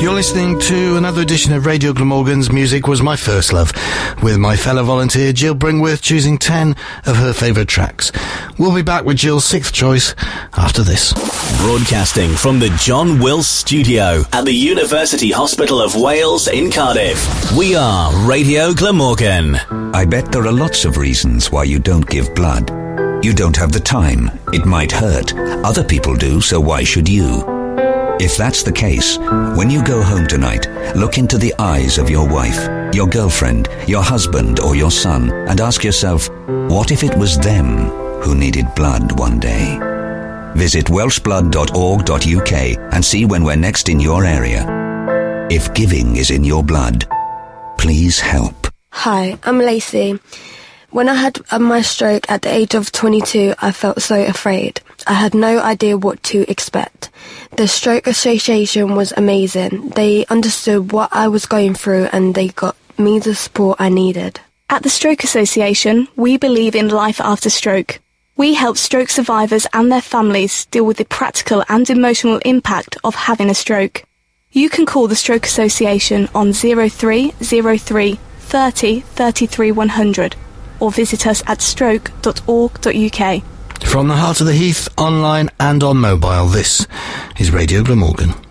You're listening to another edition of Radio Glamorgan's Music Was My First Love, with my fellow volunteer Jill Bringworth choosing 10 of her favourite tracks. We'll be back with Jill's 6th choice after this. Broadcasting from the John Wills Studio at the University Hospital of Wales in Cardiff. We are Radio Glamorgan. I bet there are lots of reasons why you don't give blood. You don't have the time. It might hurt. Other people do, so why should you? If that's the case, when you go home tonight, look into the eyes of your wife, your girlfriend, your husband or your son and ask yourself, what if it was them who needed blood one day? Visit welshblood.org.uk and see when we're next in your area. If giving is in your blood, please help. Hi, I'm Lacey. When I had my stroke at the age of 22, I felt so afraid. I had no idea what to expect. The Stroke Association was amazing. They understood what I was going through and they got me the support I needed. At the Stroke Association, we believe in life after stroke. We help stroke survivors and their families deal with the practical and emotional impact of having a stroke. You can call the Stroke Association on 0303 30 33 100 or visit us at stroke.org.uk. From the heart of the Heath, online and on mobile, this is Radio Glamorgan.